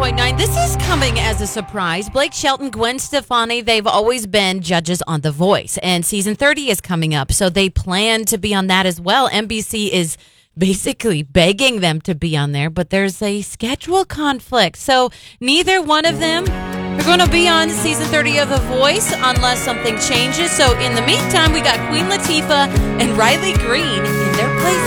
101.9. This is coming as a surprise. Blake Shelton, Gwen Stefani, they've always been judges on The Voice, and season 30 is coming up, so they plan to be on that as well. NBC is basically begging them to be on there, but there's a schedule conflict, so neither one of them are going to be on season 30 of The Voice unless something changes. So in the meantime, we got Queen Latifah and Riley Green in their place.